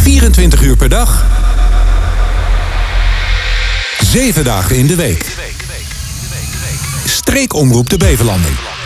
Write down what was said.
24 uur per dag. 7 dagen in de week. Streekomroep de Beverlanding.